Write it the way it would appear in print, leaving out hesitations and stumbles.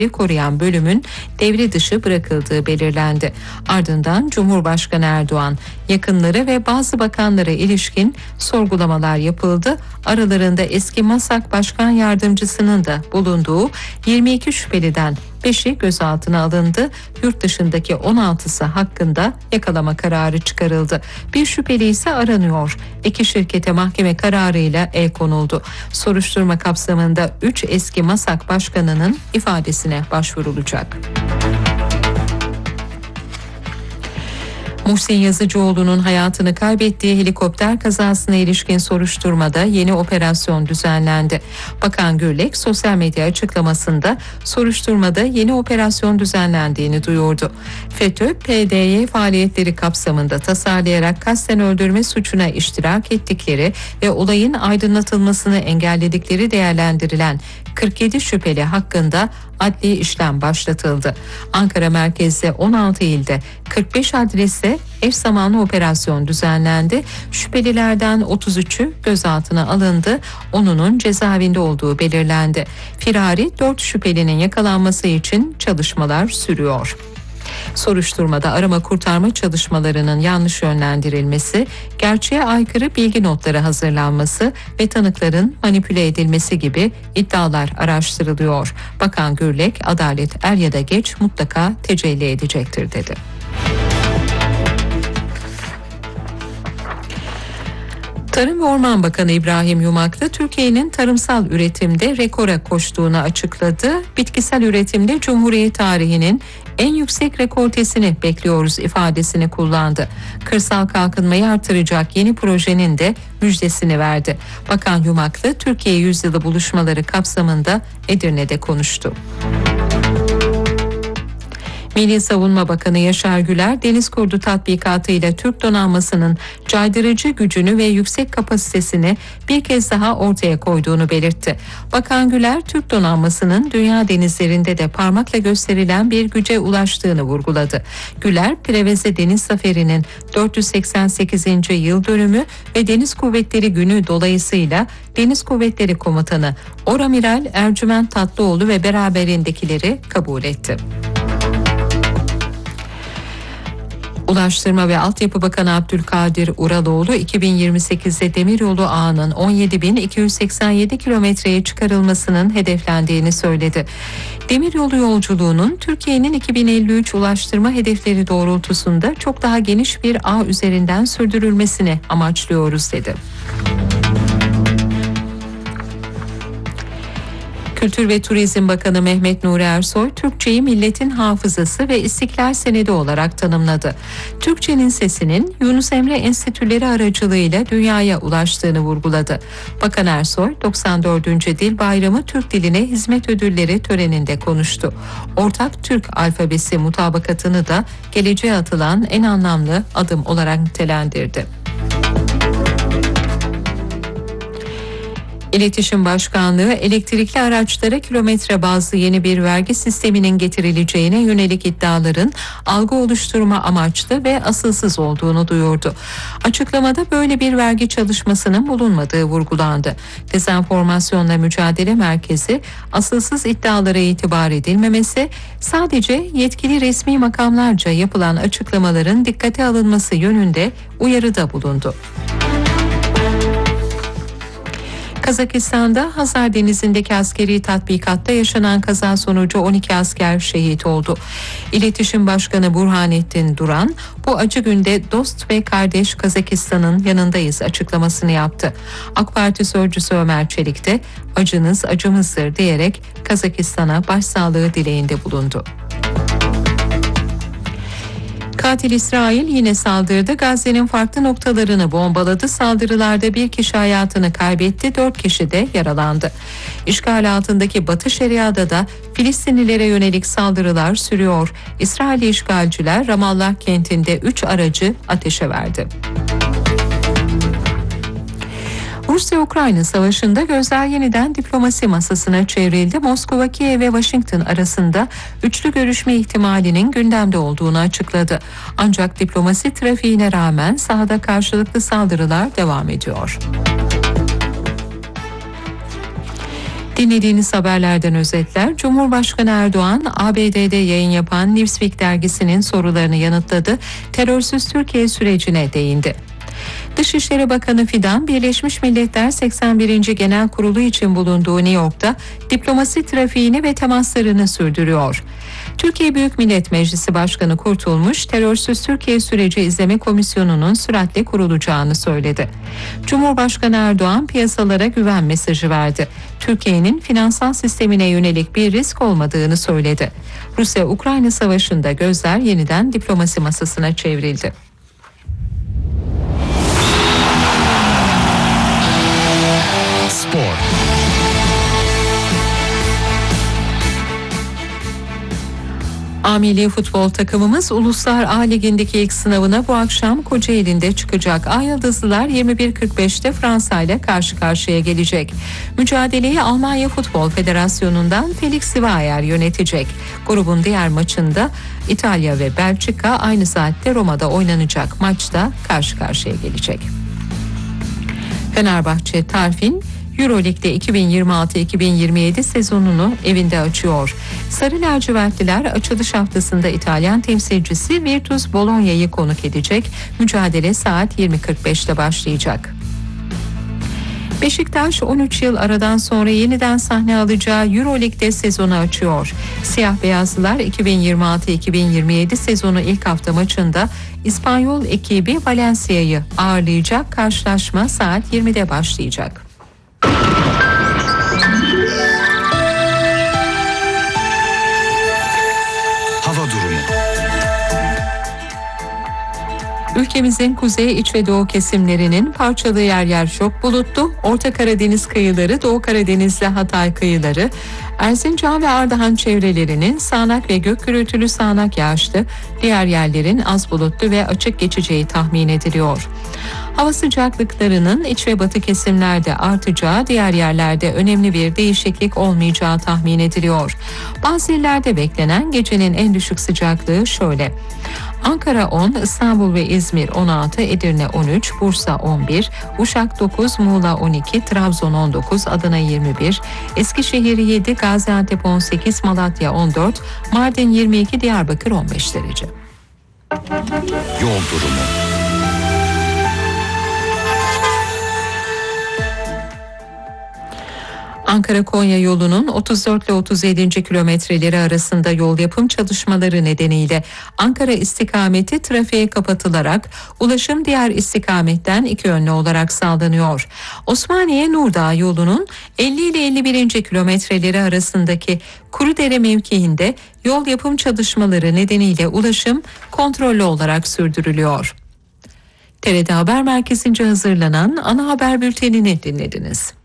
koruyan bölümün devre dışı bırakıldığı belirlendi. Ardından Cumhurbaşkanı Erdoğan, yakınları ve bazı bakanlara ilişkin sorgulamalar yapıldı. Aralarında eski MASAK Başkan Yardımcısının da bulunduğu 22 şüpheliden 5'i gözaltına alındı. Yurt dışındaki 16'sı hakkında yakalama kararı çıkarıldı. Bir şüpheli ise aranıyor. 2 şirkete mahkeme kararıyla el konuldu. Soruşturma kapsamında 3 eski MASAK başkanının ifadesine başvurulacak. Muhsin Yazıcıoğlu'nun hayatını kaybettiği helikopter kazasına ilişkin soruşturmada yeni operasyon düzenlendi. Bakan Gürlek sosyal medya açıklamasında soruşturmada yeni operasyon düzenlendiğini duyurdu. FETÖ, PDY faaliyetleri kapsamında tasarlayarak kasten öldürme suçuna iştirak ettikleri ve olayın aydınlatılmasını engelledikleri değerlendirilen 47 şüpheli hakkında adli işlem başlatıldı. Ankara merkezli 16 ilde 45 adreste eş zamanlı operasyon düzenlendi. Şüphelilerden 33'ü gözaltına alındı. 10'unun cezaevinde olduğu belirlendi. Firari 4 şüphelinin yakalanması için çalışmalar sürüyor. Soruşturmada arama kurtarma çalışmalarının yanlış yönlendirilmesi, gerçeğe aykırı bilgi notları hazırlanması ve tanıkların manipüle edilmesi gibi iddialar araştırılıyor. Bakan Gürlek, adalet er ya da geç mutlaka tecelli edecektir dedi. Tarım ve Orman Bakanı İbrahim Yumaklı, Türkiye'nin tarımsal üretimde rekora koştuğunu açıkladı. Bitkisel üretimde Cumhuriyet tarihinin en yüksek rekoltesini bekliyoruz ifadesini kullandı. Kırsal kalkınmayı artıracak yeni projenin de müjdesini verdi. Bakan Yumaklı, Türkiye Yüzyılı buluşmaları kapsamında Edirne'de konuştu. Milli Savunma Bakanı Yaşar Güler, Deniz Kurdu tatbikatıyla Türk donanmasının caydırıcı gücünü ve yüksek kapasitesini bir kez daha ortaya koyduğunu belirtti. Bakan Güler, Türk donanmasının dünya denizlerinde de parmakla gösterilen bir güce ulaştığını vurguladı. Güler, Preveze Deniz Zaferi'nin 488. yıl dönümü ve Deniz Kuvvetleri Günü dolayısıyla Deniz Kuvvetleri Komutanı Oramiral Ercüment Tatlıoğlu ve beraberindekileri kabul etti. Ulaştırma ve Altyapı Bakanı Abdülkadir Uraloğlu, 2028'de demiryolu ağının 17.287 kilometreye çıkarılmasının hedeflendiğini söyledi. Demiryolu yolculuğunun Türkiye'nin 2053 ulaştırma hedefleri doğrultusunda çok daha geniş bir ağ üzerinden sürdürülmesini amaçlıyoruz dedi. Kültür ve Turizm Bakanı Mehmet Nuri Ersoy, Türkçeyi milletin hafızası ve istiklal senedi olarak tanımladı. Türkçenin sesinin Yunus Emre Enstitüleri aracılığıyla dünyaya ulaştığını vurguladı. Bakan Ersoy, 94. Dil Bayramı Türk Diline Hizmet Ödülleri töreninde konuştu. Ortak Türk alfabesi mutabakatını da geleceğe atılan en anlamlı adım olarak nitelendirdi. İletişim Başkanlığı, elektrikli araçlara kilometre bazlı yeni bir vergi sisteminin getirileceğine yönelik iddiaların algı oluşturma amaçlı ve asılsız olduğunu duyurdu. Açıklamada böyle bir vergi çalışmasının bulunmadığı vurgulandı. Dezenformasyonla Mücadele Merkezi, asılsız iddialara itibar edilmemesi, sadece yetkili resmi makamlarca yapılan açıklamaların dikkate alınması yönünde uyarıda bulundu. Kazakistan'da Hazar Denizi'ndeki askeri tatbikatta yaşanan kaza sonucu 12 asker şehit oldu. İletişim Başkanı Burhanettin Duran, bu acı günde dost ve kardeş Kazakistan'ın yanındayız açıklamasını yaptı. AK Parti sözcüsü Ömer Çelik de acınız acımızdır diyerek Kazakistan'a başsağlığı dileğinde bulundu. Katil İsrail yine saldırdı. Gazze'nin farklı noktalarını bombaladı. Saldırılarda bir kişi hayatını kaybetti, 4 kişi de yaralandı. İşgal altındaki Batı Şeria'da da Filistinlilere yönelik saldırılar sürüyor. İsrail işgalciler Ramallah kentinde 3 aracı ateşe verdi. Rusya-Ukrayna savaşında gözler yeniden diplomasi masasına çevrildi. Moskova, Kiev ve Washington arasında üçlü görüşme ihtimalinin gündemde olduğunu açıkladı. Ancak diplomasi trafiğine rağmen sahada karşılıklı saldırılar devam ediyor. Dinlediğiniz haberlerden özetler. Cumhurbaşkanı Erdoğan, ABD'de yayın yapan Newsweek dergisinin sorularını yanıtladı. Terörsüz Türkiye sürecine değindi. Dışişleri Bakanı Fidan, Birleşmiş Milletler 81. Genel Kurulu için bulunduğu New York'ta diplomasi trafiğini ve temaslarını sürdürüyor. Türkiye Büyük Millet Meclisi Başkanı Kurtulmuş, Terörsüz Türkiye Süreci İzleme Komisyonu'nun süratle kurulacağını söyledi. Cumhurbaşkanı Erdoğan piyasalara güven mesajı verdi. Türkiye'nin finansal sistemine yönelik bir risk olmadığını söyledi. Rusya-Ukrayna savaşında gözler yeniden diplomasi masasına çevrildi. Spor. A milli futbol takımımız Uluslar A Ligi'ndeki ilk sınavına bu akşam Kocaeli'nde çıkacak. Ay Yıldızlılar 21.45'te Fransa ile karşı karşıya gelecek. Mücadeleyi Almanya Futbol Federasyonu'ndan Felix Zweier yönetecek. Grubun diğer maçında İtalya ve Belçika aynı saatte Roma'da oynanacak maçta karşı karşıya gelecek. Fenerbahçe Tarfin Euroleague'de 2026-2027 sezonunu evinde açıyor. Sarı lacivertliler açılış haftasında İtalyan temsilcisi Virtus Bologna'yı konuk edecek. Mücadele saat 20.45'te başlayacak. Beşiktaş 13 yıl aradan sonra yeniden sahne alacağı Euroleague'de sezonu açıyor. Siyah beyazlılar 2026-2027 sezonu ilk hafta maçında İspanyol ekibi Valencia'yı ağırlayacak. Karşılaşma saat 20'de başlayacak. Hava durumu. Ülkemizin kuzey, iç ve doğu kesimlerinin parçalı yer yer çok bulutlu. Orta Karadeniz kıyıları, Doğu Karadeniz'le Hatay kıyıları, Erzincan ve Ardahan çevrelerinin sağanak ve gök gürültülü sağanak yağışlı, diğer yerlerin az bulutlu ve açık geçeceği tahmin ediliyor. Hava sıcaklıklarının iç ve batı kesimlerde artacağı, diğer yerlerde önemli bir değişiklik olmayacağı tahmin ediliyor. Bazı illerde beklenen gecenin en düşük sıcaklığı şöyle: Ankara 10, İstanbul ve İzmir 16, Edirne 13, Bursa 11, Uşak 9, Muğla 12, Trabzon 19, Adana 21, Eskişehir 7, Gaziantep 18, Malatya 14, Mardin 22, Diyarbakır 15 derece. Yol durumu. Ankara-Konya yolunun 34 ile 37. kilometreleri arasında yol yapım çalışmaları nedeniyle Ankara istikameti trafiğe kapatılarak ulaşım diğer istikametten iki yönlü olarak sağlanıyor. Osmaniye-Nurdağ yolunun 50 ile 51. kilometreleri arasındaki Kurudere mevkiinde yol yapım çalışmaları nedeniyle ulaşım kontrollü olarak sürdürülüyor. TRT Haber Merkezi'nce hazırlanan ana haber bültenini dinlediniz.